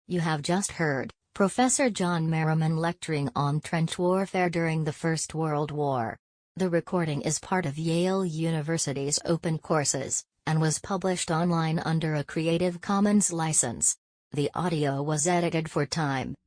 You have just heard Professor John Merriman lecturing on trench warfare during the First World War. The recording is part of Yale University's open courses, and was published online under a Creative Commons license. The audio was edited for time,